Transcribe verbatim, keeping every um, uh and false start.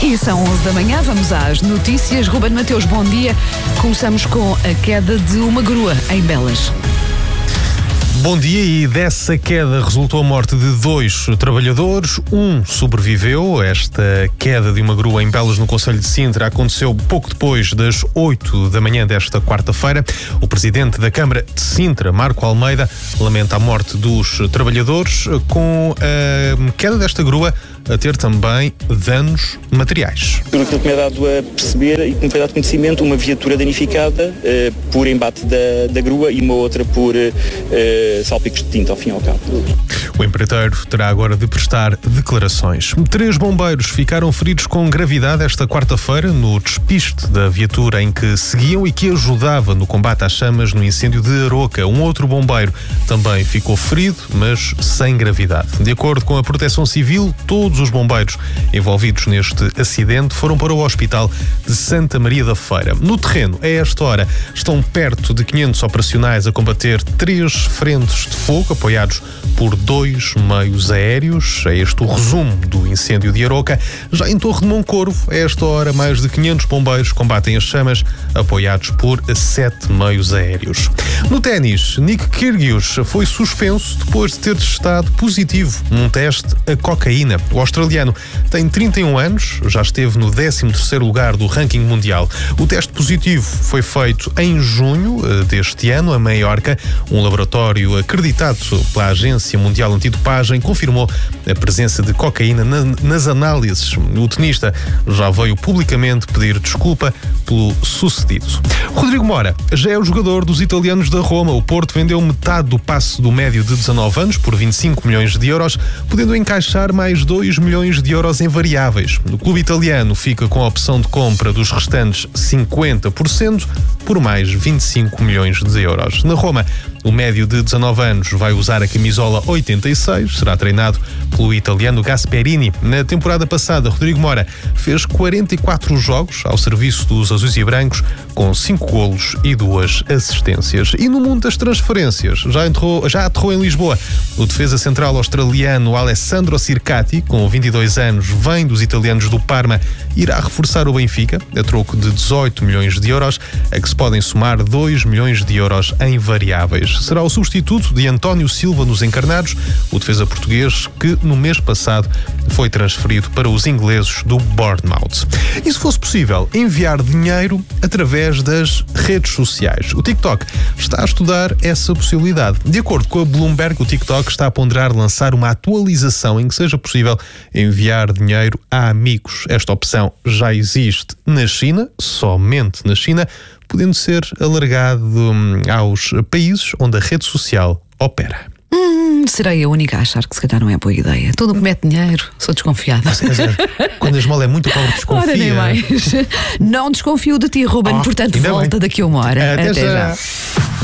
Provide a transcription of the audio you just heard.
E são onze da manhã, vamos às notícias. Ruben Mateus, bom dia. Começamos com a queda de uma grua em Belas. Bom dia, e dessa queda resultou a morte de dois trabalhadores. Um sobreviveu. Esta queda de uma grua em Belas, no concelho de Sintra, aconteceu pouco depois das oito da manhã desta quarta-feira. O presidente da Câmara de Sintra, Marco Almeida, lamenta a morte dos trabalhadores, com a queda desta grua a ter também danos materiais. Pelo aquilo que me é dado a perceber e que me foi dado conhecimento, uma viatura danificada uh, por embate da, da grua e uma outra por uh, salpicos de tinta, ao fim e ao cabo. O empreiteiro terá agora de prestar declarações. Três bombeiros ficaram feridos com gravidade esta quarta-feira no despiste da viatura em que seguiam e que ajudava no combate às chamas no incêndio de Aroca. Um outro bombeiro também ficou ferido, mas sem gravidade. De acordo com a Proteção Civil, todos os bombeiros envolvidos neste acidente foram para o Hospital de Santa Maria da Feira. No terreno, a esta hora, estão perto de quinhentos operacionais a combater três frentes de fogo, apoiados por dois meios aéreos. É este o resumo do incêndio de Aroca. Já em Torre de Moncorvo, a esta hora, mais de quinhentos bombeiros combatem as chamas, apoiados por sete meios aéreos. No ténis, Nick Kyrgios foi suspenso depois de ter testado positivo num teste a cocaína. O australiano tem trinta e um anos, já esteve no décimo terceiro lugar do ranking mundial. O teste positivo foi feito em junho deste ano, a Maiorca. Um laboratório acreditado pela Agência Mundial Antidopagem confirmou a presença de cocaína na, nas análises. O tenista já veio publicamente pedir desculpa pelo sucedido. Rodrigo Mora já é o jogador dos italianos da Roma. O Porto vendeu metade do passe do médio de dezanove anos por vinte e cinco milhões de euros, podendo encaixar mais dois milhões de euros em variáveis. O clube italiano fica com a opção de compra dos restantes cinquenta por cento por mais vinte e cinco milhões de euros. Na Roma, o médio de dezanove anos vai usar a camisola oitenta e seis, será treinado pelo italiano Gasperini. Na temporada passada, Rodrigo Mora fez quarenta e quatro jogos ao serviço dos azuis e brancos, com cinco golos e duas assistências. E no mundo das transferências, já, entrou, já aterrou em Lisboa o defesa central australiano Alessandro Circati, com vinte e dois anos, vem dos italianos do Parma, irá reforçar o Benfica, a troco de dezoito milhões de euros, a que se podem somar dois milhões de euros em variáveis. Será o substituto de António Silva nos encarnados, o defesa português que no mês passado foi transferido para os ingleses do Bournemouth. E se fosse possível enviar dinheiro através das redes sociais? O TikTok está a estudar essa possibilidade. De acordo com a Bloomberg, o TikTok está a ponderar lançar uma atualização em que seja possível enviar dinheiro a amigos. Esta opção já existe na China, somente na China, podendo ser alargado hum, aos países onde a rede social opera. Hum, serei a única a achar que se calhar não é boa ideia. Todo o que mete dinheiro, sou desconfiada. Quando a esmola é muito pobre, desconfia. Ora, nem mais. Não desconfio de ti, Ruben, oh, portanto volta bem. Daqui a uma hora. Até, Até já. já.